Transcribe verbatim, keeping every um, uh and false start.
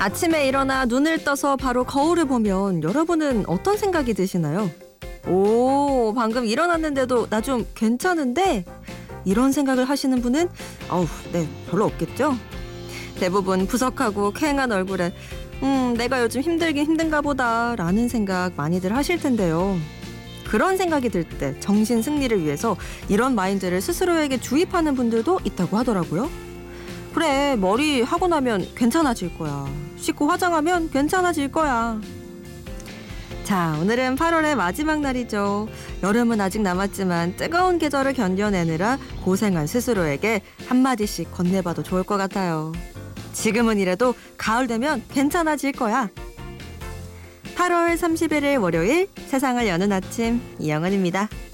아침에 일어나 눈을 떠서 바로 거울을 보면 여러분은 어떤 생각이 드시나요? 오, 방금 일어났는데도 나 좀 괜찮은데? 이런 생각을 하시는 분은 어우, 네, 별로 없겠죠? 대부분 부석하고 쾌행한 얼굴에 음, 내가 요즘 힘들긴 힘든가 보다 라는 생각 많이들 하실 텐데요. 그런 생각이 들 때 정신 승리를 위해서 이런 마인드를 스스로에게 주입하는 분들도 있다고 하더라고요. 그래, 머리 하고 나면 괜찮아질 거야. 씻고 화장하면 괜찮아질 거야. 자, 오늘은 팔월의 마지막 날이죠. 여름은 아직 남았지만 뜨거운 계절을 견뎌내느라 고생한 스스로에게 한마디씩 건네봐도 좋을 것 같아요. 지금은 이래도 가을 되면 괜찮아질 거야. 팔월 삼십일일 월요일, 세상을 여는 아침, 이영은입니다.